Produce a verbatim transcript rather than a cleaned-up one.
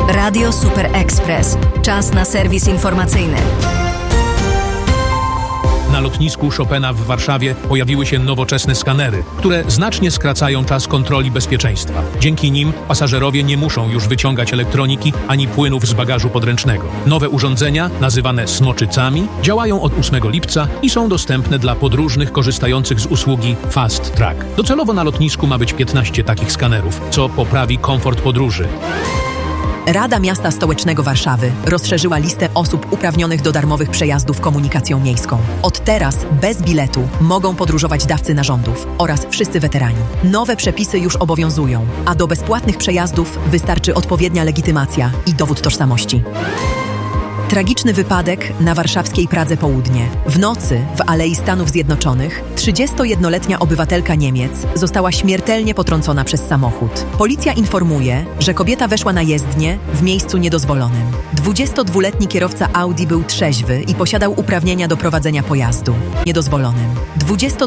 Radio Super Express. Czas na serwis informacyjny. Na lotnisku Chopina w Warszawie pojawiły się nowoczesne skanery, które znacznie skracają czas kontroli bezpieczeństwa. Dzięki nim pasażerowie nie muszą już wyciągać elektroniki ani płynów z bagażu podręcznego. Nowe urządzenia, nazywane smoczycami, działają od ósmego lipca i są dostępne dla podróżnych korzystających z usługi Fast Track. Docelowo na lotnisku ma być piętnaście takich skanerów, co poprawi komfort podróży. Rada Miasta Stołecznego Warszawy rozszerzyła listę osób uprawnionych do darmowych przejazdów komunikacją miejską. Od teraz bez biletu mogą podróżować dawcy narządów oraz wszyscy weterani. Nowe przepisy już obowiązują, a do bezpłatnych przejazdów wystarczy odpowiednia legitymacja i dowód tożsamości. Tragiczny wypadek na warszawskiej Pradze Południe. W nocy w Alei Stanów Zjednoczonych trzydziestojednoletnia obywatelka Niemiec została śmiertelnie potrącona przez samochód. Policja informuje, że kobieta weszła na jezdnię w miejscu niedozwolonym. dwudziestodwuletni kierowca Audi był trzeźwy i posiadał uprawnienia do prowadzenia pojazdu niedozwolonym.